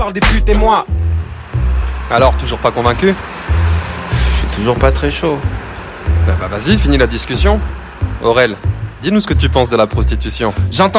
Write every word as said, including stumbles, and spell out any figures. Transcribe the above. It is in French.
parle des putes et moi. Alors, toujours pas convaincu? Je suis toujours pas très chaud. Bah, bah vas-y, finis la discussion. Aurel, dis-nous ce que tu penses de la prostitution. J'entends